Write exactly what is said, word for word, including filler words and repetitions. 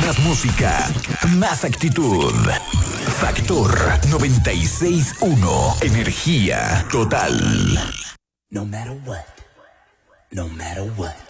Más música, más actitud. Factor noventa y seis punto uno. Energía total. No matter what. No matter what.